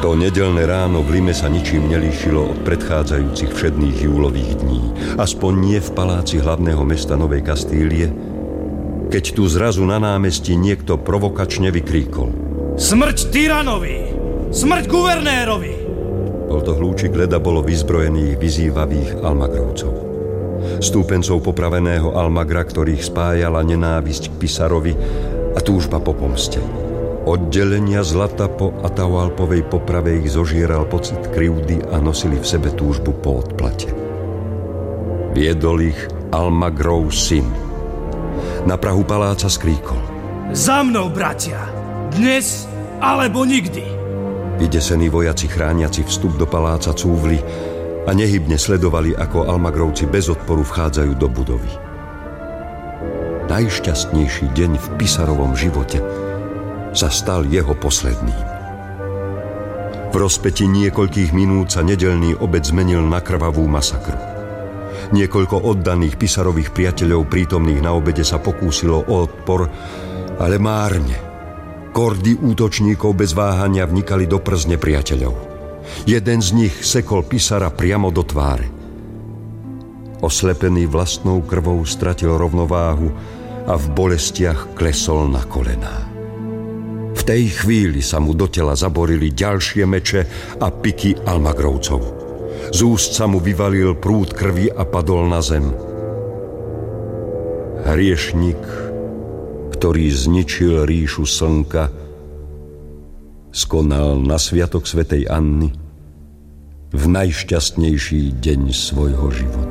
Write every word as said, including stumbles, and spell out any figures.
To nedeľné ráno v Lime sa ničím nelíšilo od predchádzajúcich všedných júlových dní. Aspoň nie v paláci hlavného mesta Novej Kastílie, keď tu zrazu na námestí niekto provokačne vykríkol: Smrť tyranovi! Smrť guvernérovi! Bol to hlúčik Ledabolo vyzbrojených, vyzývavých Almagrovcov. Stúpencov popraveného Almagra, ktorých spájala nenávisť k Pisarovi a túžba po pomste. Oddelenia zlata po Atahualpovej poprave ich zožieral pocit krivdy a nosili v sebe túžbu po odplate. Viedol ich Almagrov syn. Na prahu paláca skríkol: Za mnou, bratia! Dnes alebo nikdy! Vydesení vojaci chrániaci vstup do paláca cúvli a nehybne sledovali, ako Almagrovci bez odporu vchádzajú do budovy. Najšťastnejší deň v Pisarovom živote sa stal jeho posledným. V rozpäti niekoľkých minút sa nedeľný obed zmenil na krvavú masakru. Niekoľko oddaných Pisarových priateľov prítomných na obede sa pokúsilo o odpor, ale márne. Kordy útočníkov bez váhania vnikali do prs nepriateľov. Jeden z nich sekol Pisara priamo do tváre. Oslepený vlastnou krvou stratil rovnováhu a v bolestiach klesol na kolená. V tej chvíli sa mu do tela zaborili ďalšie meče a piky Almagrovcov. Z úst sa mu vyvalil prúd krvi a padol na zem. Hriešnik, ktorý zničil ríšu slnka, skonal na sviatok svätej Anny v najšťastnejší deň svojho života.